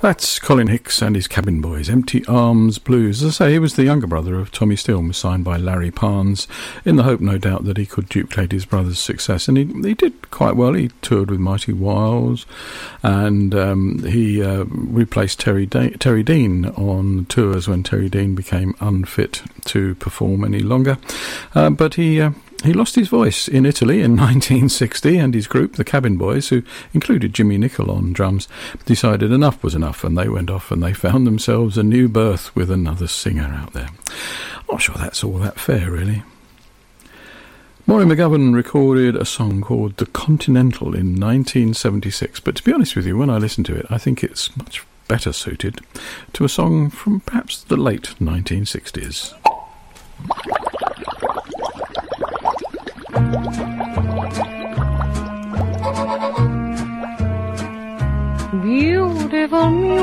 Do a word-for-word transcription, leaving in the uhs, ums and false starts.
That's Colin Hicks and his Cabin Boys, Empty Arms Blues. As I say, he was the younger brother of Tommy Steele and was signed by Larry Parnes in the hope, no doubt, that he could duplicate his brother's success. And he, he did quite well. He toured with Mighty Wiles, and um, he uh, replaced Terry, da- Terry Dean on tours when Terry Dean became unfit to perform any longer. Uh, but he... Uh, He lost his voice in Italy in nineteen sixty, and his group, the Cabin Boys, who included Jimmy Nicol on drums, decided enough was enough, and they went off and they found themselves a new berth with another singer out there. Not sure that's all that fair, really. Maury McGovern recorded a song called The Continental in nineteen seventy-six, but to be honest with you, when I listen to it, I think it's much better suited to a song from perhaps the late nineteen sixties. Beautiful music.